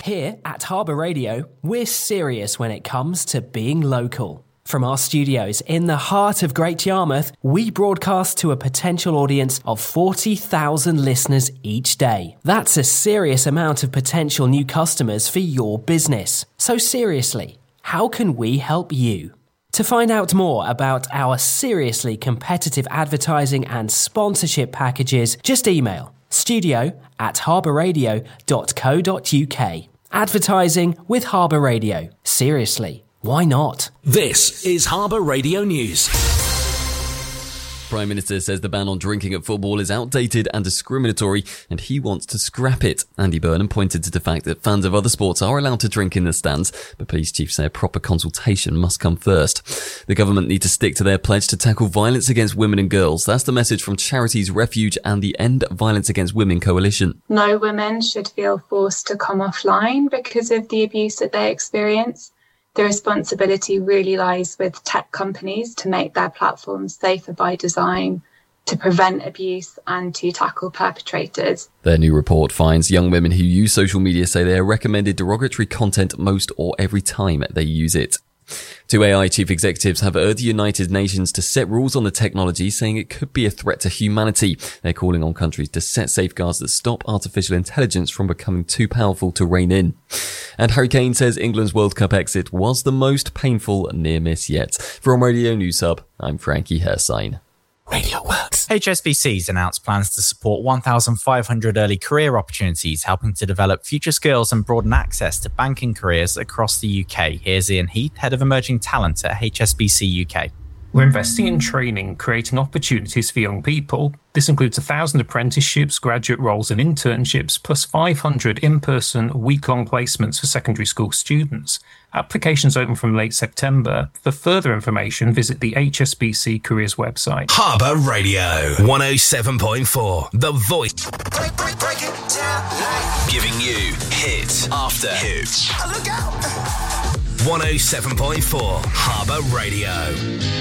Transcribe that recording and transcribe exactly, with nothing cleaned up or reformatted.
Here at Harbour Radio, we're serious when it comes to being local. From our studios in the heart of Great Yarmouth, we broadcast to a potential audience of forty thousand listeners each day. That's a serious amount of potential new customers for your business. So seriously, how can we help you? To find out more about our seriously competitive advertising and sponsorship packages, just email studio at harbourradio dot co dot uk. Advertising with Harbour Radio. Seriously, why not? This is Harbour Radio News. Prime Minister says the ban on drinking at football is outdated and discriminatory, and he wants to scrap it. Andy Burnham pointed to the fact that fans of other sports are allowed to drink in the stands, but police chiefs say a proper consultation must come first. The government need to stick to their pledge to tackle violence against women and girls. That's the message from charities Refuge and the End Violence Against Women Coalition. No women should feel forced to come offline because of the abuse that they experience. The responsibility really lies with tech companies to make their platforms safer by design, to prevent abuse and to tackle perpetrators. Their new report finds young women who use social media say they are recommended derogatory content most or every time they use it. Two A I chief executives have urged the United Nations to set rules on the technology, saying it could be a threat to humanity. They're calling on countries to set safeguards that stop artificial intelligence from becoming too powerful to rein in. And Harry Kane says England's World Cup exit was the most painful near miss yet. From Radio News Hub, I'm Frankie Hersign. Radio Works. H S B C's announced plans to support one thousand five hundred early career opportunities, helping to develop future skills and broaden access to banking careers across the U K. Here's Ian Heath, Head of Emerging Talent at H S B C U K. We're investing in training, creating opportunities for young people. This includes one thousand apprenticeships, graduate roles and internships, plus five hundred in-person, week-long placements for secondary school students. Applications open from late September. For further information, visit the H S B C Careers website. Harbour Radio, one oh seven point four, the voice. Break, break, break it down like. Giving you hit after hit. Look out! one oh seven point four, Harbour Radio.